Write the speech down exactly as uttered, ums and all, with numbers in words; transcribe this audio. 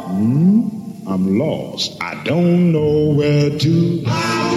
Hmm? I'm lost. I don't know where to.